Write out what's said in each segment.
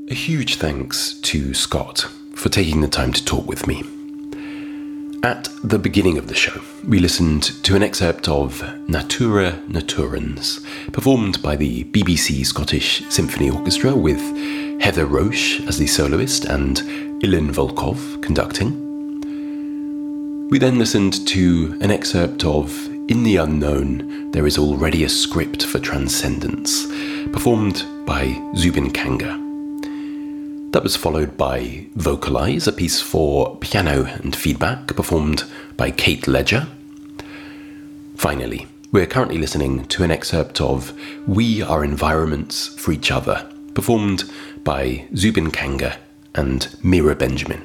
A huge thanks to Scott for taking the time to talk with me. At the beginning of the show, we listened to an excerpt of Natura Naturans, performed by the BBC Scottish Symphony Orchestra with Heather Roche as the soloist and Ilan Volkov conducting. We then listened to an excerpt of In the Unknown, There Is Already a Script for Transcendence, performed by Zubin Kanga. That was followed by Vocalize, a piece for piano and feedback, performed by Kate Ledger. Finally, we're currently listening to an excerpt of We Are Environments for Each Other, performed by Zubin Kanga and Mira Benjamin.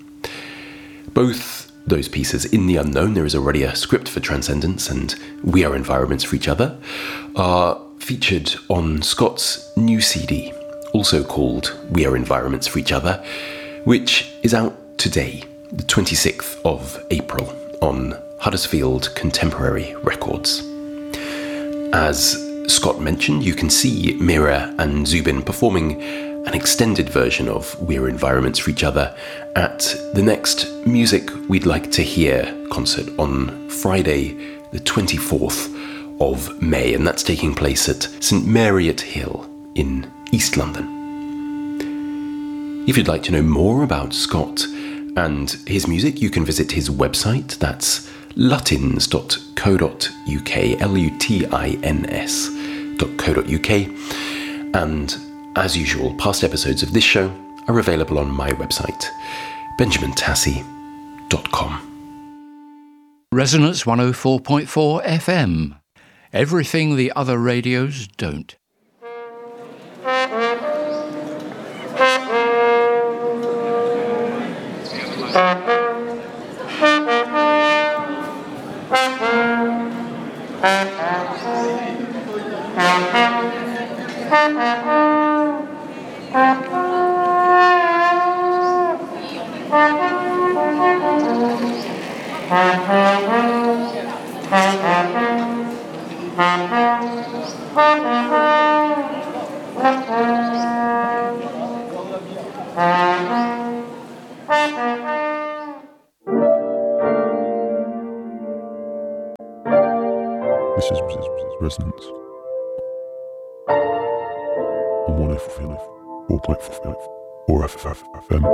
Both those pieces, In the Unknown, There Is Already a Script for Transcendence, and We Are Environments for Each Other, are featured on Scott's new CD, also called We Are Environments for Each Other, which is out today, the 26th of April, on Huddersfield Contemporary Records. As Scott mentioned, you can see Mira and Zubin performing an extended version of We Are Environments for Each Other at the next Music We'd Like to Hear concert on Friday, the 24th of May, and that's taking place at St Mary at Hill in East London. If you'd like to know more about Scott and his music, you can visit his website. That's lutins.co.uk, lutins.co.uk. And as usual, past episodes of this show are available on my website, benjamintassie.com. Resonance 104.4 FM. Everything the other radios don't. This is Resonance on 104.4 FM.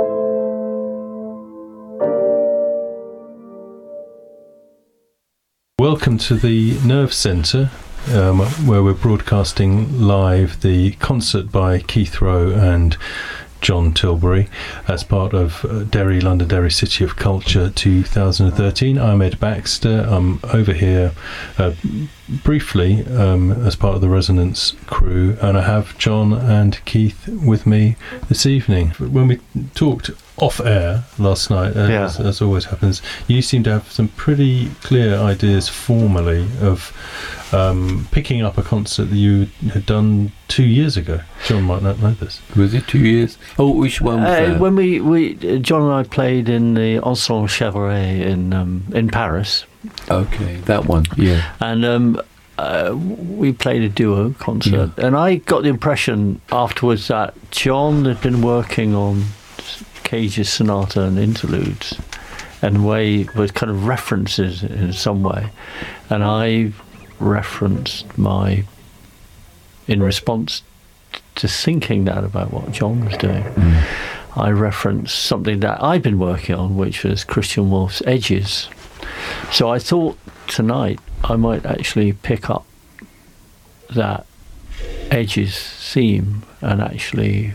Welcome to the Nerve Centre, where we're broadcasting live the concert by Keith Rowe and John Tilbury as part of Londonderry City of Culture 2013. I'm Ed Baxter. I'm over here briefly as part of the Resonance crew, and I have John and Keith with me this evening. When we talked off air last night, as always happens, you seem to have some pretty clear ideas formally of picking up a concert that you had done 2 years ago. John might not know this. Was it 2 years? Oh, which one was that? When we John and I played in the Ensemble Chevrolet in Paris. Okay, that one, yeah. And we played a duo concert, and I got the impression afterwards that John had been working on Cage's sonata and interludes, and way was kind of references in some way, and I referenced in response to thinking that about what John was doing. I referenced something that I'd been working on, which was Christian Wolff's Edges. So I thought tonight I might actually pick up that Edges theme and actually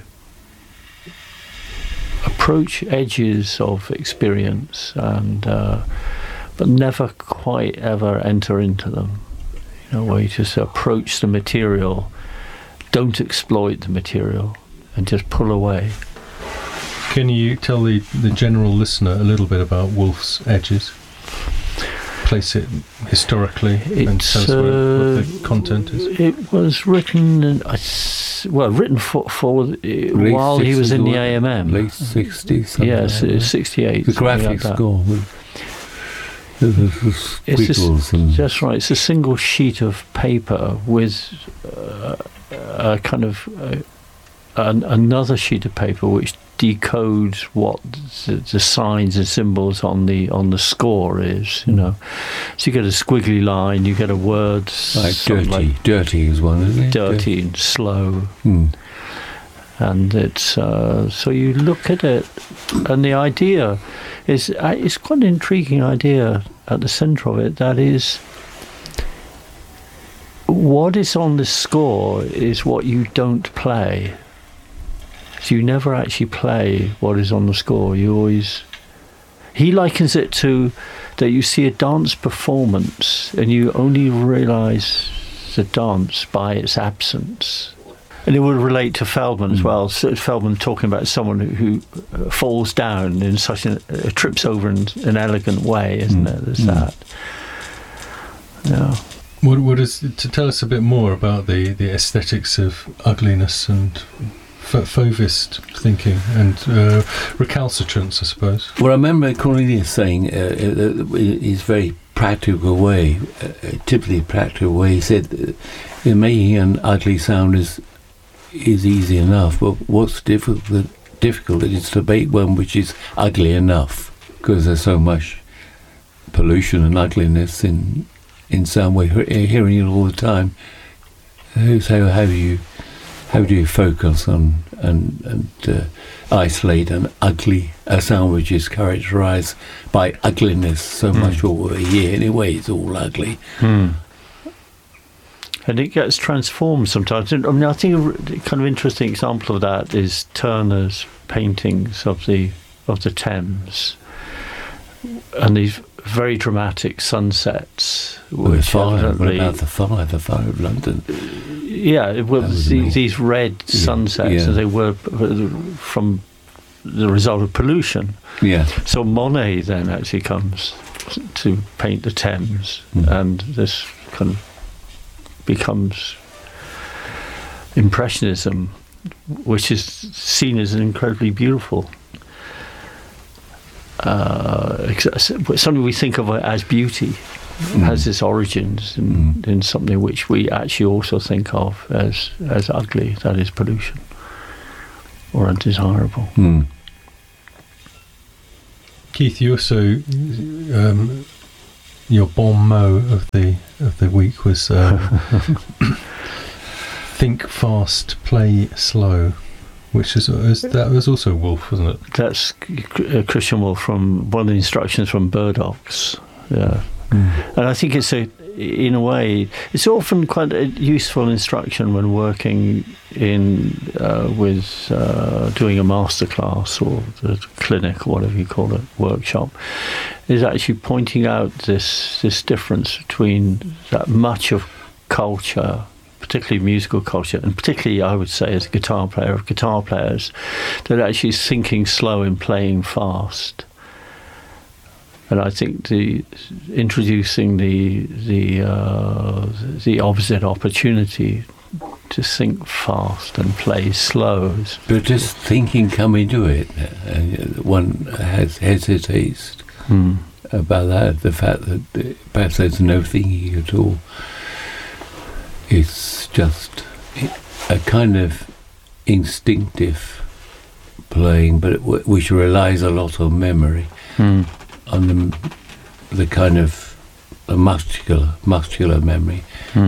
approach edges of experience, and but never quite ever enter into them. Where you just approach the material, don't exploit the material, and just pull away. Can you tell the general listener a little bit about Wolff's Edges? Place it historically and tell us what the content is. It was written, written for while he was in the AMM. Late 60s? Yes, like 68. The graphic score. That's right. It's a single sheet of paper with a kind of another sheet of paper which decodes what the signs and symbols on the score is, you know. So you get a squiggly line, you get a word like dirty is one, isn't it? Dirty and slow. And it's so you look at it, and the idea is it's quite an intriguing idea at the centre of it. That is, what is on the score is what you don't play. So you never actually play what is on the score. You always. He likens it to that you see a dance performance and you only realise the dance by its absence. And it would relate to Feldman as well. So Feldman talking about someone who falls down in such trips over in an elegant way, isn't it? There's that. Yeah. What is to tell us a bit more about the aesthetics of ugliness and Fauvist thinking and recalcitrance, I suppose. Well, I remember Cornelius saying in his very practical way, typically practical way, he said making an ugly sound is easy enough, but what's difficult is to make one which is ugly enough, because there's so much pollution and ugliness in sound. We're hearing it all the time. So how do you focus on and isolate a sound which is characterised by ugliness? So much what we hear anyway is all ugly. And it gets transformed sometimes. I mean, I think a kind of interesting example of that is Turner's paintings of the Thames, and these very dramatic sunsets. The fire of London. Yeah, it was these red sunsets, and they were from the result of pollution. Yeah. So Monet then actually comes to paint the Thames, and this kind of becomes Impressionism, which is seen as an incredibly beautiful something we think of as beauty, has its origins in something which we actually also think of as ugly, that is pollution or undesirable. Keith, you also your bon mot of the week was think fast, play slow, which that was also Woolf, wasn't it? That's Christian Woolf, from one of the instructions from Burdock's. Yeah, and I think in a way, it's often quite a useful instruction when working with doing a masterclass or the clinic or whatever you call it, workshop, is actually pointing out this difference between that much of culture, particularly musical culture, and particularly I would say as a guitar player of guitar players, that actually is thinking slow and playing fast. And I think introducing the opposite opportunity to think fast and play slow. But just thinking, can we do it? One hesitates about that. The fact that perhaps there's no thinking at all. It's just a kind of instinctive playing, but which relies a lot on memory. On the kind of muscular memory,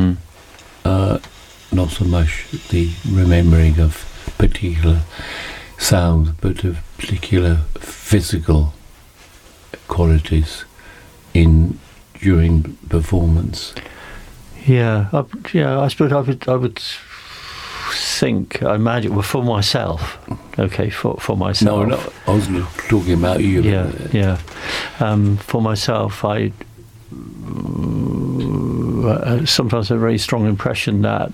not so much the remembering of particular sounds, but of particular physical qualities during performance. Yeah, I suppose I would think, I imagine, well, for myself. Okay, for myself. No, I wasn't talking about you. Yeah. For myself, I sometimes have a very strong impression that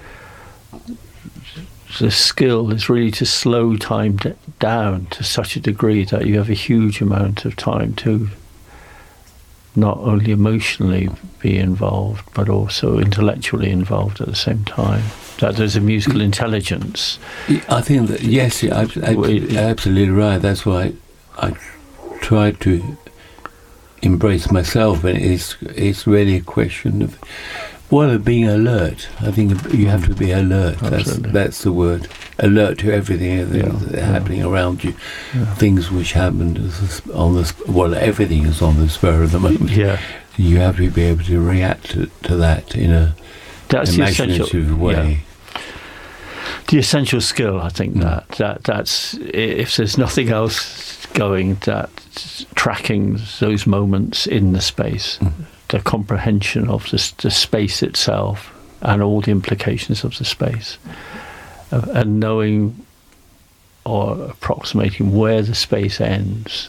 the skill is really to slow time down to such a degree that you have a huge amount of time to not only emotionally be involved, but also intellectually involved at the same time. That there's a musical intelligence. I think that, yes, you're absolutely right. That's why I try to embrace myself, and it's really a question of Well, being alert. I think you have to be alert. That's the word. Alert to everything that's happening around you. Yeah. Things which happen everything is on the spur of the moment. Yeah. You have to be able to react to that in a imaginative way. The essential skill, I think, that's if there's nothing else going, that tracking those moments in the space, the comprehension of the space itself and all the implications of the space, and knowing or approximating where the space ends.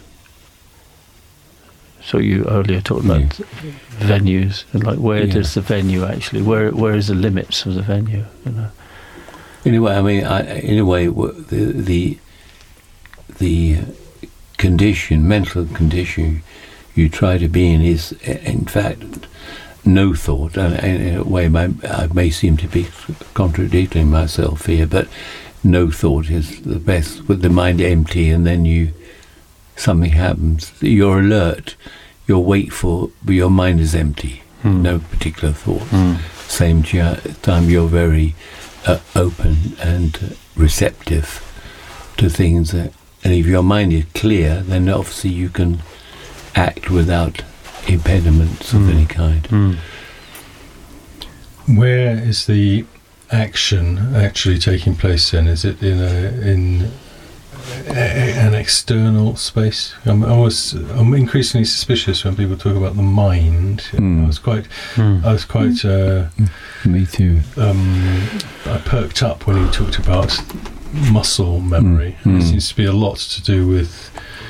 So you earlier talked about venues, and like where does the venue actually? Where is the limits of the venue? You know. Anyway, I mean, the condition, mental condition you try to be in is, in fact, no thought. And in a way, I may seem to be contradicting myself here, but no thought is the best. With the mind empty, and then something happens. You're alert, you're wakeful, but your mind is empty. No particular thoughts. Same time, you're very open and receptive to things, and if your mind is clear, then obviously you can act without impediments of any kind. Where is the action actually taking place then? Is it in an external space? I'm increasingly suspicious when people talk about the mind. I was quite me too. I perked up when he talked about muscle memory. It seems to be a lot to do with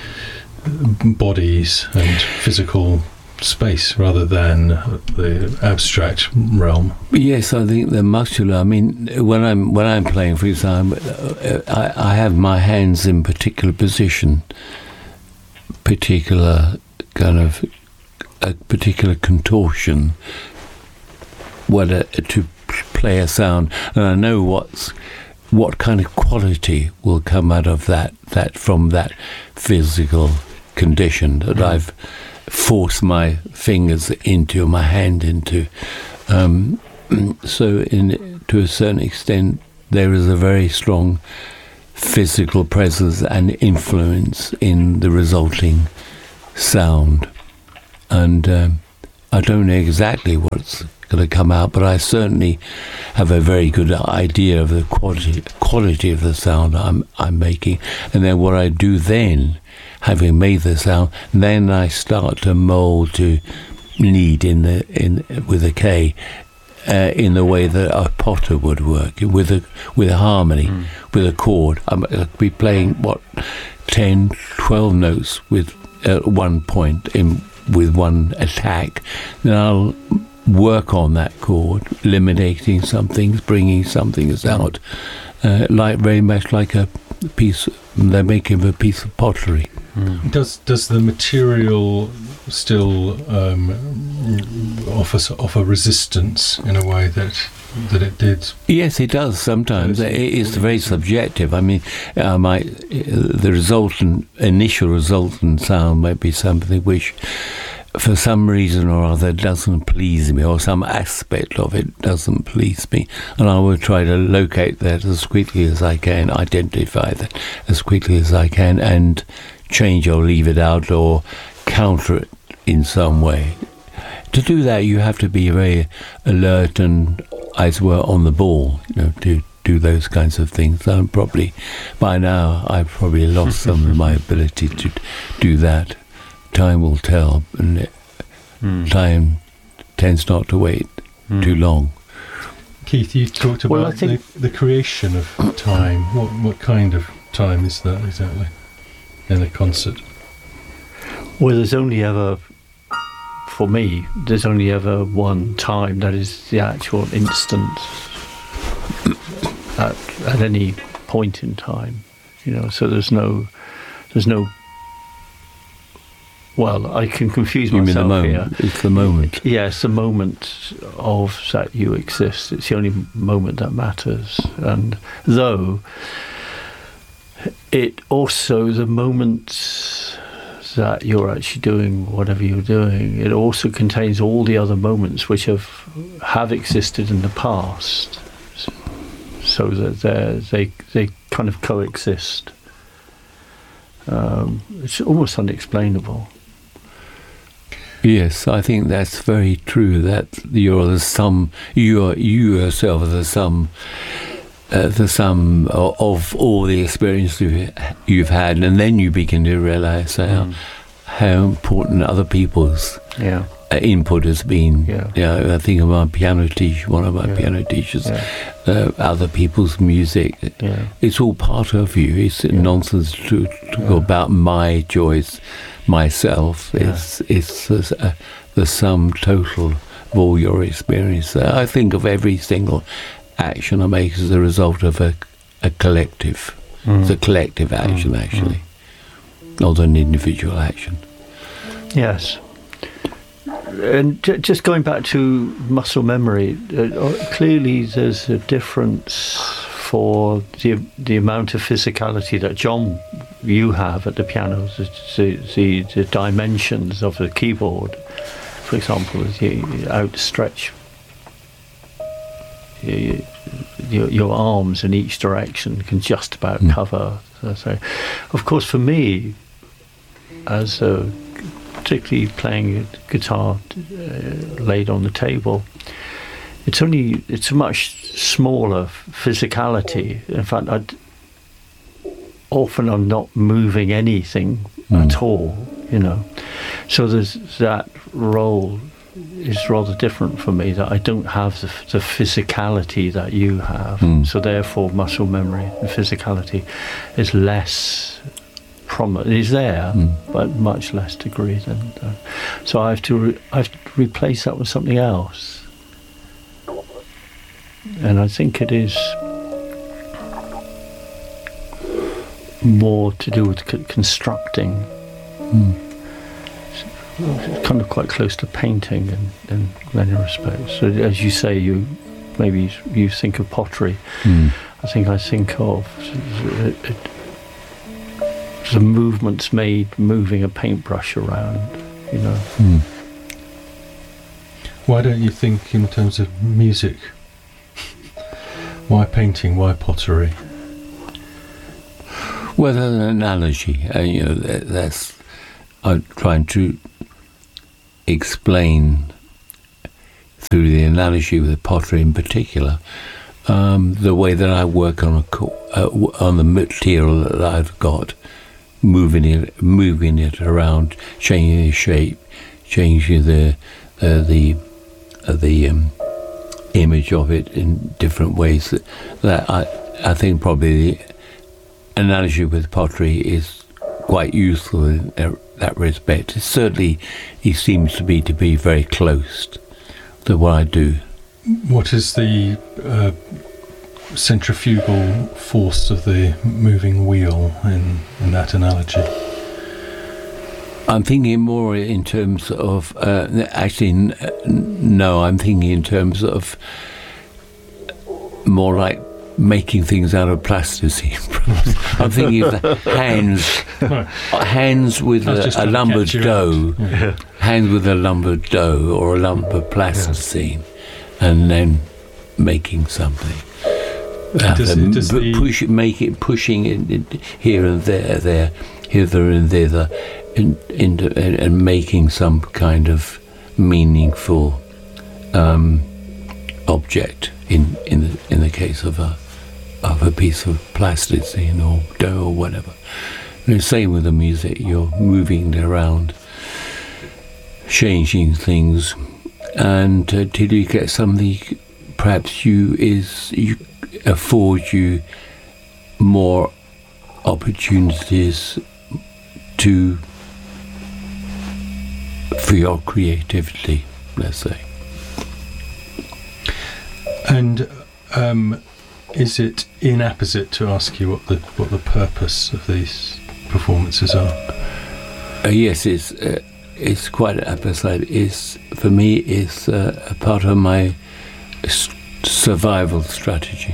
bodies and physical space rather than the abstract realm. Yes, I think the muscular. I mean, when I'm playing, for example, I have my hands in particular position, particular kind of a particular contortion, to play a sound, and I know what kind of quality will come out of that from that physical condition that I've forced my fingers into, my hand into. So to a certain extent, there is a very strong physical presence and influence in the resulting sound. And I don't know exactly what's going to come out, but I certainly have a very good idea of the quality of the sound I'm making. And then what I do then, having made the sound, then I start to mold to need with a K, in the way that a potter would work, with a harmony, with a chord. I'll be playing 10, 12 notes with one point with one attack. Then I'll work on that chord, eliminating some things, bringing some things out, very much like a piece. They're making a piece of pottery. Does the material still offer resistance in a way that it did? Yes, it does. Sometimes it's very subjective. I mean, the initial resultant sound might be something which, for some reason or other, doesn't please me, or some aspect of it doesn't please me, and I will try to locate that as quickly as I can, identify that as quickly as I can, and change or leave it out or counter it in some way. To do that, you have to be very alert and, as well, on the ball, to do those kinds of things. And probably by now I've probably lost some of my ability to do that. Time will tell, and time tends not to wait too long. Keith, you talked about the creation of time. What kind of time is that exactly in a concert? Well, there's only ever one time, that is the actual instant at any point in time. So there's no. Well, I can confuse myself. You mean the moment? Here. It's the moment. Yes, the moment of that you exist. It's the only moment that matters. And though it also, the moment that you're actually doing whatever you're doing, it also contains all the other moments which have existed in the past, so that they kind of coexist. It's almost unexplainable. Yes, I think that's very true. That you're the sum. You yourself are the sum of all the experiences you've had, and then you begin to realise how important other people's input has been. I think of my piano teacher, one of my piano teachers, other people's music. It's all part of you. It's nonsense to go about my joys, myself. It's the sum total of all your experience. I think of every single action I make as a result of a collective. It's a collective action, actually, not an individual action. Yes. And just going back to muscle memory, clearly there's a difference for the amount of physicality that, John, you have at the piano, the dimensions of the keyboard, for example, the outstretch your arms in each direction can just about cover. So, of course, for me, as particularly playing guitar laid on the table, it's a much smaller physicality. In fact, I'm not moving anything at all, So there's that role is rather different for me, that I don't have the physicality that you have. So therefore muscle memory and physicality is less prominent. It is there, but much less degree than so I have to replace that with something else. And I think it is more to do with constructing. It's kind of quite close to painting in many respects. So as you say, you think of pottery. I think of the movements made moving a paintbrush around, Why don't you think in terms of music? Why painting? Why pottery? Well, that's an analogy. I'm trying to explain through the analogy with pottery in particular, the way that I work on the material that I've got, moving it around, changing the shape, changing the image of it in different ways. That I think probably the analogy with pottery is quite useful in that respect. Certainly, he seems to be very close to what I do. What is the centrifugal force of the moving wheel in that analogy? I'm thinking more in terms of no, I'm thinking in terms of more like making things out of plasticine. I'm thinking of the hands with a lumber dough, hands with a lumber dough or a lump of plasticine, and then making something. Pushing it here and there, hither and thither, and making some kind of meaningful object in the case of a piece of plasticine or dough or whatever. And the same with the music. You're moving it around, changing things, and till you get something perhaps afford you more opportunities for your creativity, let's say. And is it inapposite to ask you what the purpose of these performances are? Yes, it's quite apposite. For me, it's a part of my survival strategy,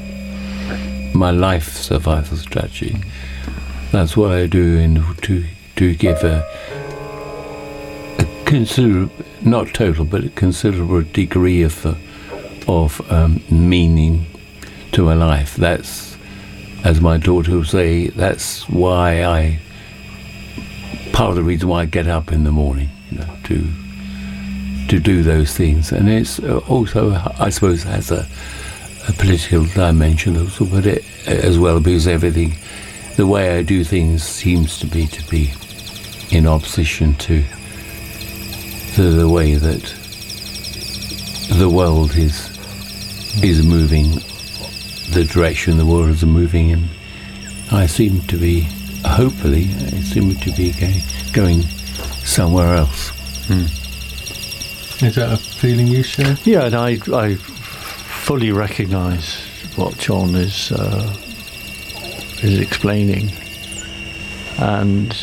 my life survival strategy. That's what I do to give a considerable, not total, but a considerable degree of meaning to my life. That's, as my daughter would say, that's why part of the reason why I get up in the morning, to do those things. And it's also, I suppose, has a political dimension also, but it as well, because everything, the way I do things seems to be in opposition to the way that the world is moving, the direction the world is moving in. I seem to be, hopefully, going somewhere else. Is that a feeling you share? Yeah, and I fully recognise what John is explaining, and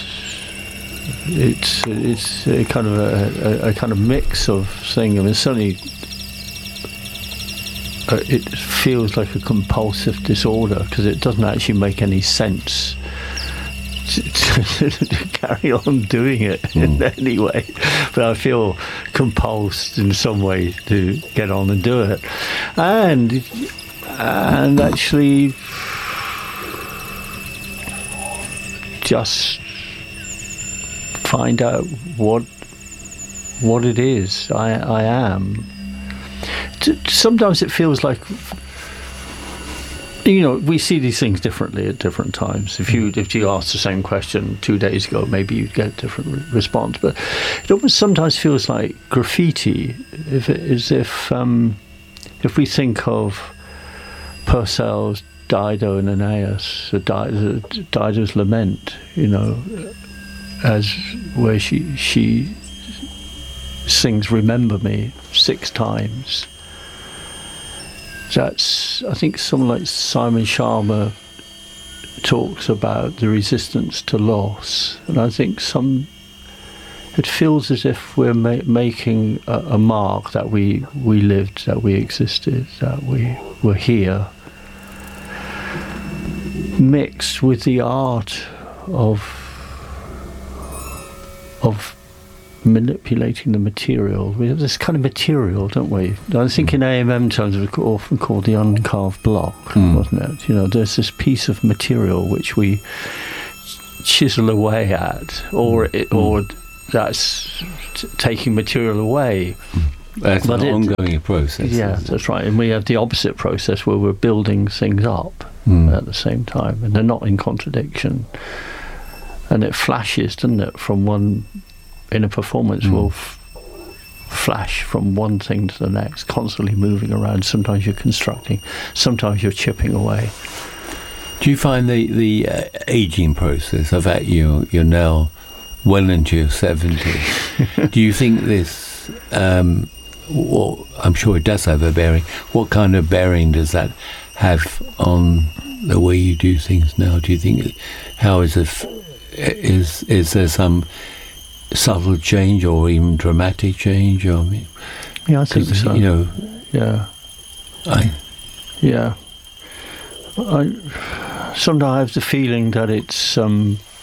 it's a kind of mix of thing. I mean, certainly it feels like a compulsive disorder because it doesn't actually make any sense to carry on doing it in any way, but I feel compulsed in some way to get on and do it, and actually just find out what it is I am. Sometimes it feels like, we see these things differently at different times. If you ask the same question 2 days ago, maybe you'd get a different response. But it almost sometimes feels like graffiti, if we think of Purcell's Dido and Aeneas, Dido's lament, as where she sings "Remember Me" 6 times. That's, I think, someone like Simon Sharma talks about the resistance to loss, and I think it feels as if we're making a mark that we lived, that we existed, that we were here, mixed with the art of manipulating the material. We have this kind of material, don't we? I think in AMM terms it was often called the uncarved block, wasn't it? There's this piece of material which we chisel away at, or that's taking material away. That's an ongoing process. Yeah, that's right. And we have the opposite process where we're building things up at the same time, and they're not in contradiction. And it flashes, doesn't it, from one... in a performance will flash from one thing to the next, constantly moving around. Sometimes you're constructing, sometimes you're chipping away. Do you find the aging process of that you're now well into your 70s? Do you think this, well, I'm sure it does have a bearing. What kind of bearing does that have on the way you do things now? Do you think, how is there some subtle change or even dramatic change? I think so. Sometimes I have the feeling that it's a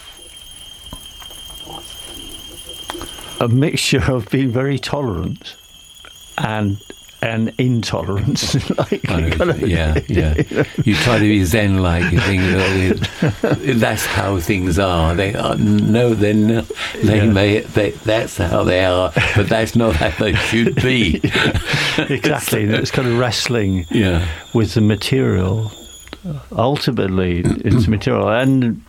mixture of being very tolerant and intolerance. You try to be Zen-like. You think that's how things are. They are that's how they are, but that's not how they should be. Exactly. It's kind of wrestling with the material. Ultimately, it's material, and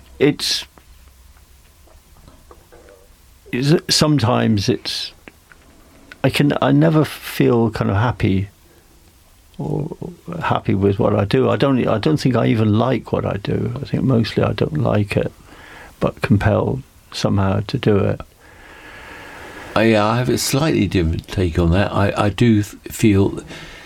sometimes it's. I never feel kind of happy with what I do. I don't think I even like what I do. I think mostly I don't like it, but compelled somehow to do it. I have a slightly different take on that. I do feel,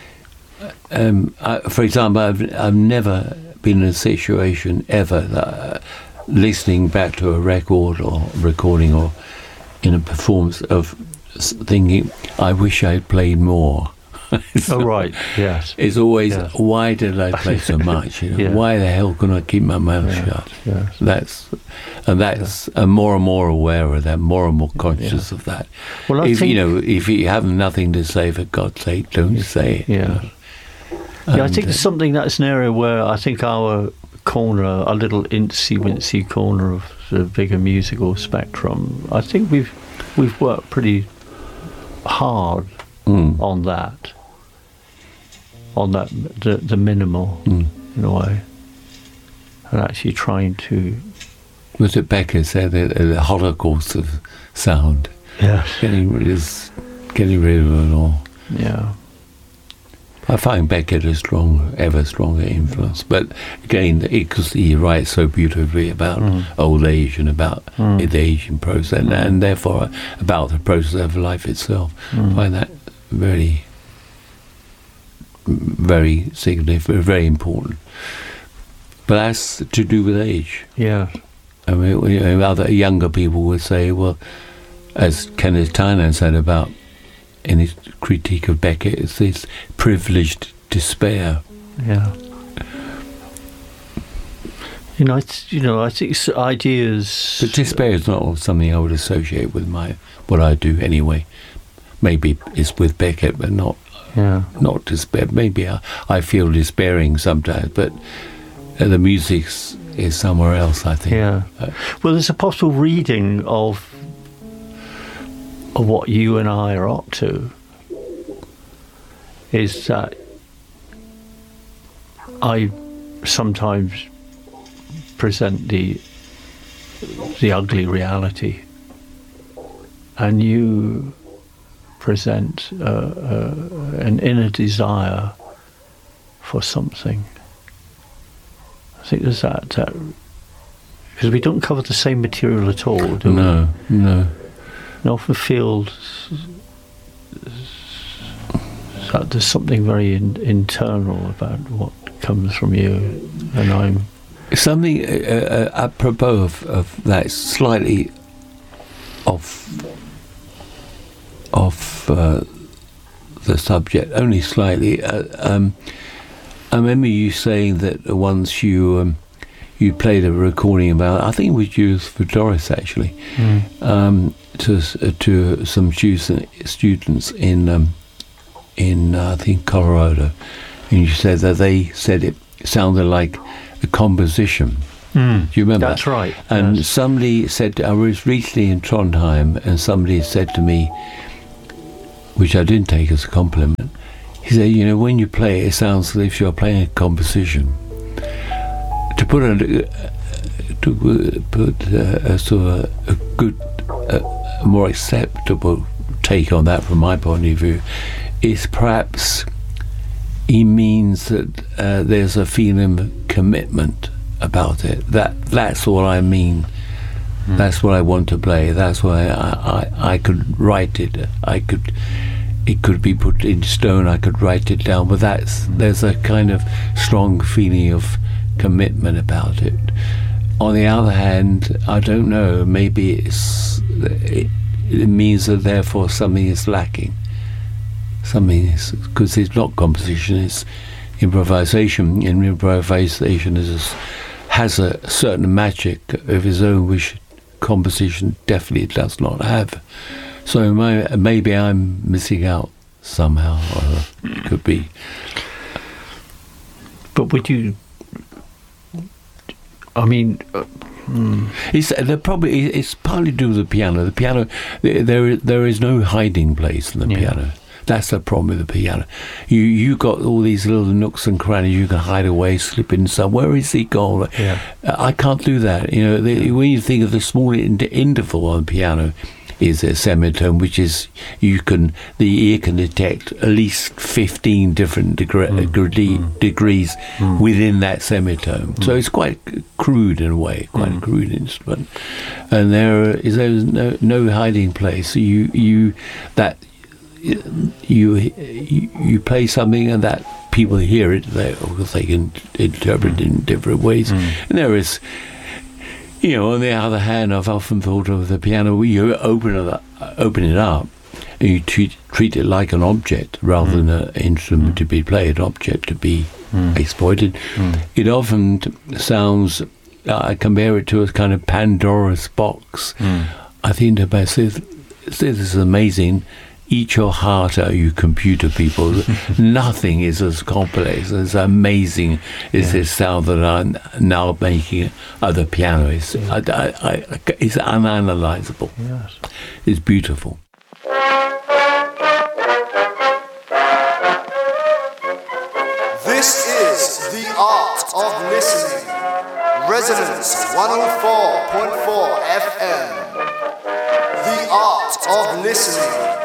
for example, I've never been in a situation ever that, listening back to a record or recording or in a performance of thinking, I wish I'd played more. Oh, right, yes. It's always, Yes. why did I play so much? You know? Yeah. Why the hell couldn't I keep my mouth shut? Yes. I'm more and more aware of that, more and more conscious of that. Well, I if think, if you have nothing to say, for God's sake, don't say it. yeah. I think it's something that's an area where I think our little incy-wincy corner of the bigger musical spectrum, I think we've worked pretty hard on that, the minimal in a way, and actually trying to. Was it Becker said the Holocaust of sound? Yes. Getting rid of it all. Yeah. I find Beckett a ever stronger influence. But again, because he writes so beautifully about old age and about the aging process, and therefore about the process of life itself. I find that very, very significant, very important. But that's to do with age. Yeah. I mean, other younger people would say, well, as Kenneth Tynan said about in his critique of Beckett, it's this privileged despair. Yeah. I think it's ideas. But despair is not something I would associate with what I do anyway. Maybe it's with Beckett, but not despair. Maybe I feel despairing sometimes, but the music is somewhere else, I think. Yeah. Well, there's a possible reading of what you and I are up to is that I sometimes present the ugly reality, and you present an inner desire for something. I think there's that because we don't cover the same material at all, do we? No. I often feel that there's something very internal about what comes from you, and I'm something apropos of that, slightly off the subject, only slightly. I remember you saying that once you played a recording about, I think it was used for Doris actually, to some students in I think Colorado, and you said that they said it sounded like a composition. Do you remember? That's right. And somebody said, I was recently in Trondheim, and somebody said to me, which I didn't take as a compliment, he said, when you play it sounds as if you're playing a composition. To put a sort of a good, more acceptable take on that from my point of view is perhaps he means that there's a feeling of commitment about it. That's what I mean. That's what I want to play. That's why I could write it. It could be put in stone. I could write it down. But there's a kind of strong feeling of commitment about it. On the other hand, I don't know. Maybe it means that therefore something is lacking. Something is, because it's not composition. It's improvisation. And improvisation has a certain magic of its own, which composition definitely does not have. So maybe I'm missing out somehow, or it could be. But would you? I mean, it's partly to do with the piano. The piano, there is no hiding place in the piano. That's the problem with the piano. You got all these little nooks and crannies you can hide away, slip in somewhere. Where is he gone? Yeah. I can't do that. When you think of the small interval on the piano, is a semitone, which is the ear can detect at least 15 different degrees within that semitone. So it's quite crude in a way, quite a crude instrument, and there's no hiding place. You play something and that people hear it, they can interpret it in different ways. And there is, on the other hand, I've often thought of the piano, you open it up you treat it like an object rather than an instrument to be played, an object to be exploited. It often sounds, I compare it to a kind of Pandora's box. I think about this is amazing. Eat your heart out, you computer people. Nothing is as complex, as amazing as this sound that I'm now making of the piano. It's unanalyzable. Yes. It's beautiful. This is The Art of Listening. Resonance 104.4 FM. The Art of Listening.